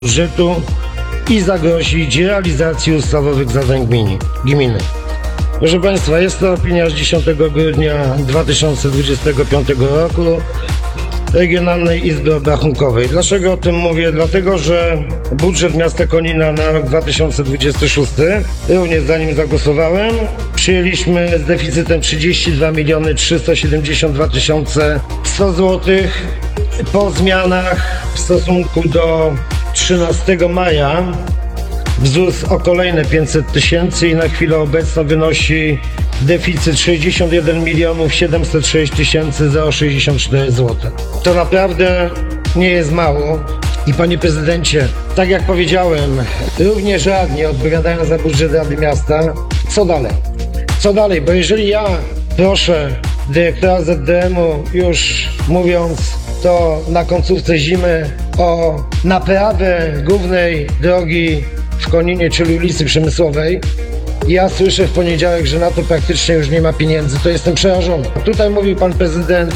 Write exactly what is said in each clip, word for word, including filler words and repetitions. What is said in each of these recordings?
budżetu i zagrozić realizacji ustawowych zadań gminy. gminy. Proszę Państwa, jest to opinia z dziesiątego grudnia dwa tysiące dwudziestego piątego roku Regionalnej Izby Obrachunkowej. Dlaczego o tym mówię? Dlatego, że budżet miasta Konina na rok dwa tysiące dwudziesty szósty, również za nim zagłosowałem, przyjęliśmy z deficytem trzydzieści dwa miliony trzysta siedemdziesiąt dwa tysiące sto złotych. Po zmianach w stosunku do trzynastego maja wzrósł o kolejne pięćset tysięcy i na chwilę obecną wynosi deficyt sześćdziesiąt jeden milionów siedemset sześć tysięcy sześćdziesiąt cztery złote. To naprawdę nie jest mało. I panie prezydencie, tak jak powiedziałem, również radni odpowiadają za budżet Rady Miasta. Co dalej? Co dalej? Bo jeżeli ja proszę dyrektora Z D M-u, już mówiąc to na końcówce zimy, o naprawę głównej drogi w Koninie, czyli ulicy Przemysłowej, ja słyszę w poniedziałek, że na to praktycznie już nie ma pieniędzy, to jestem przerażony. Tutaj mówił pan prezydent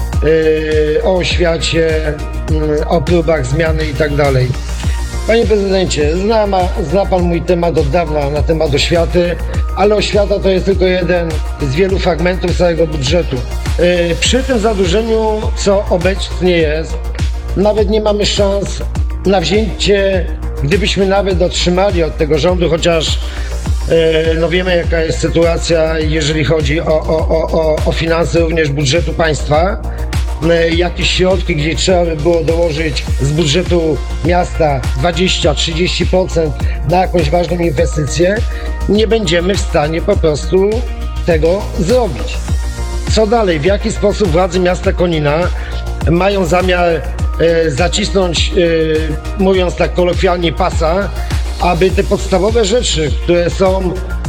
yy, o oświacie, yy, o próbach zmiany i tak dalej. Panie prezydencie, zna, ma, zna pan mój temat od dawna na temat oświaty, ale oświata to jest tylko jeden z wielu fragmentów całego budżetu. Yy, przy tym zadłużeniu, co obecnie jest, nawet nie mamy szans na wzięcie, gdybyśmy nawet otrzymali od tego rządu, chociaż yy, no wiemy, jaka jest sytuacja, jeżeli chodzi o, o, o, o finanse również budżetu państwa. Jakieś środki, gdzie trzeba by było dołożyć z budżetu miasta dwadzieścia do trzydziestu procent na jakąś ważną inwestycję, nie będziemy w stanie po prostu tego zrobić. Co dalej? W jaki sposób władze miasta Konina mają zamiar e, zacisnąć, e, mówiąc tak kolokwialnie, pasa, aby te podstawowe rzeczy, które są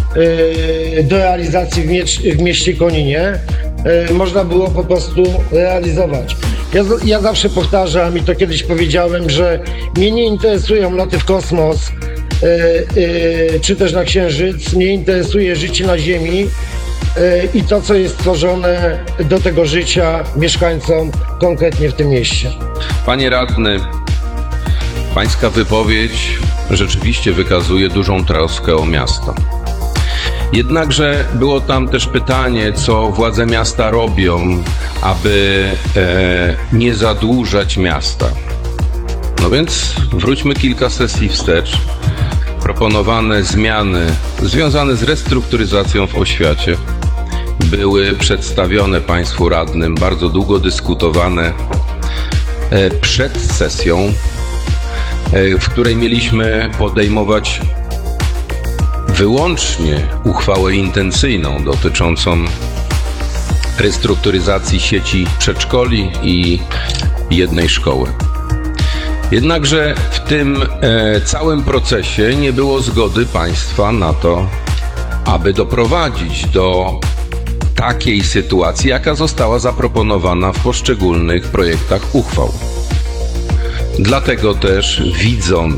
e, do realizacji w, mie- w mieście Koninie, można było po prostu realizować. Ja, ja zawsze powtarzam i to kiedyś powiedziałem, że mnie nie interesują loty w kosmos yy, yy, czy też na Księżyc, mnie interesuje życie na Ziemi yy, i to, co jest stworzone do tego życia mieszkańcom konkretnie w tym mieście. Panie radny, pańska wypowiedź rzeczywiście wykazuje dużą troskę o miasto. Jednakże było tam też pytanie, co władze miasta robią, aby e, nie zadłużać miasta. No więc wróćmy kilka sesji wstecz. Proponowane zmiany związane z restrukturyzacją w oświacie były przedstawione państwu radnym, bardzo długo dyskutowane e, przed sesją, e, w której mieliśmy podejmować wyłącznie uchwałę intencyjną dotyczącą restrukturyzacji sieci przedszkoli i jednej szkoły. Jednakże w tym e, całym procesie nie było zgody państwa na to, aby doprowadzić do takiej sytuacji, jaka została zaproponowana w poszczególnych projektach uchwał. Dlatego też, widząc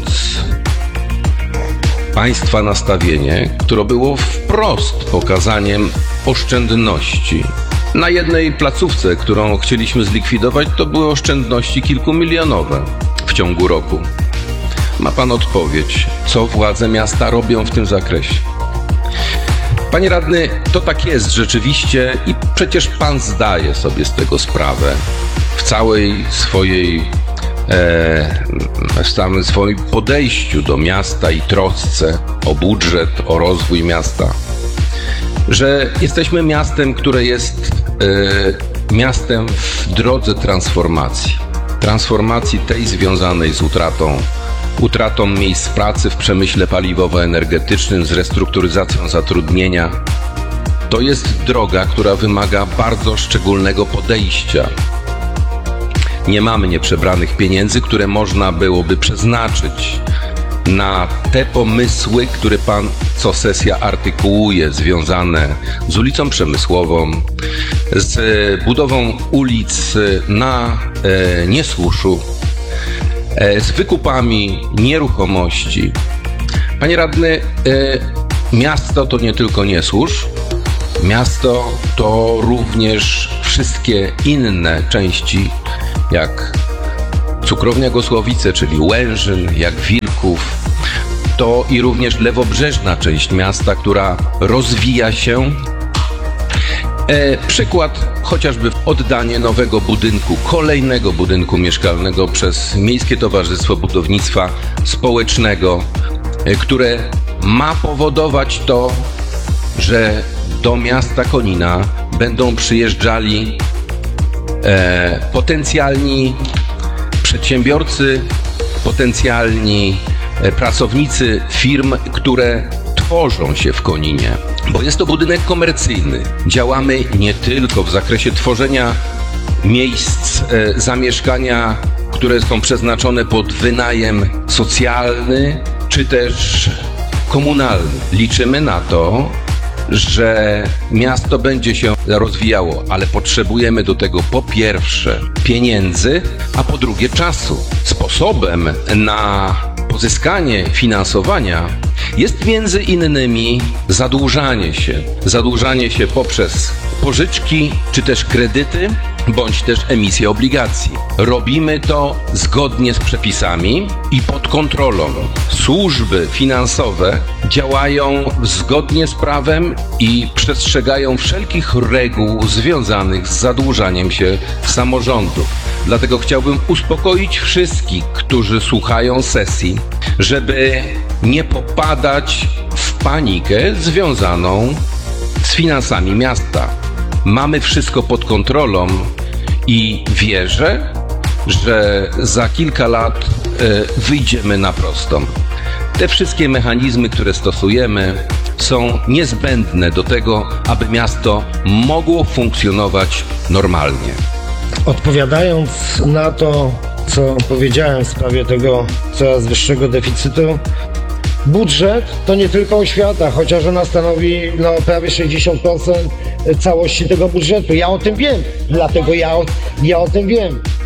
państwa nastawienie, które było wprost pokazaniem oszczędności. Na jednej placówce, którą chcieliśmy zlikwidować, to były oszczędności kilkumilionowe w ciągu roku. Ma pan odpowiedź, co władze miasta robią w tym zakresie? Panie radny, to tak jest rzeczywiście i przecież pan zdaje sobie z tego sprawę w całej swojej w samym swoim podejściu do miasta i trosce o budżet, o rozwój miasta, że jesteśmy miastem, które jest e, miastem w drodze transformacji. Transformacji tej związanej z utratą, utratą miejsc pracy w przemyśle paliwowo-energetycznym, z restrukturyzacją zatrudnienia. To jest droga, która wymaga bardzo szczególnego podejścia. Nie mamy nieprzebranych pieniędzy, które można byłoby przeznaczyć na te pomysły, które pan co sesja artykułuje, związane z ulicą Przemysłową, z budową ulic na e, Niesłuszu, e, z wykupami nieruchomości. Panie radny, e, miasto to nie tylko Niesłusz, miasto to również wszystkie inne części, jak Cukrownia Gosłowice, czyli Łężyn, jak Wilków, to i również lewobrzeżna część miasta, która rozwija się. E, przykład chociażby oddanie nowego budynku, kolejnego budynku mieszkalnego przez Miejskie Towarzystwo Budownictwa Społecznego, e, które ma powodować to, że do miasta Konina będą przyjeżdżali e, potencjalni przedsiębiorcy, potencjalni e, pracownicy firm, które tworzą się w Koninie, bo jest to budynek komercyjny. Działamy nie tylko w zakresie tworzenia miejsc e, zamieszkania, które są przeznaczone pod wynajem socjalny, czy też komunalny. Liczymy na to, że miasto będzie się rozwijało, ale potrzebujemy do tego po pierwsze pieniędzy, a po drugie czasu. Sposobem na pozyskanie finansowania jest między innymi zadłużanie się. Zadłużanie się poprzez pożyczki, czy też kredyty, bądź też emisję obligacji. Robimy to zgodnie z przepisami i pod kontrolą. Służby finansowe działają zgodnie z prawem i przestrzegają wszelkich reguł związanych z zadłużaniem się samorządów. Dlatego chciałbym uspokoić wszystkich, którzy słuchają sesji, żeby nie popadać w panikę związaną z finansami miasta. Mamy wszystko pod kontrolą i wierzę, że za kilka lat y, wyjdziemy na prostą. Te wszystkie mechanizmy, które stosujemy, są niezbędne do tego, aby miasto mogło funkcjonować normalnie. Odpowiadając na to, co powiedziałem w sprawie tego coraz wyższego deficytu, budżet to nie tylko oświata, chociaż ona stanowi no, prawie sześćdziesiąt procent całości tego budżetu. Ja o tym wiem, dlatego ja o, ja o tym wiem.